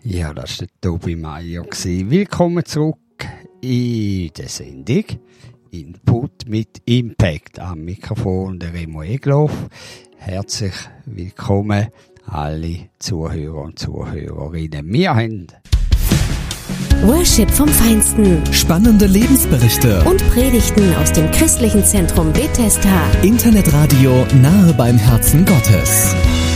Ja, das war der Tobi Meier. Willkommen zurück in der Sendung Input mit Impact. Am Mikrofon der Remo Egloff. Herzlich willkommen alle Zuhörer und Zuhörerinnen. Wir haben Worship vom Feinsten. Spannende Lebensberichte. Und Predigten aus dem christlichen Zentrum Bethesda. Internetradio nahe beim Herzen Gottes.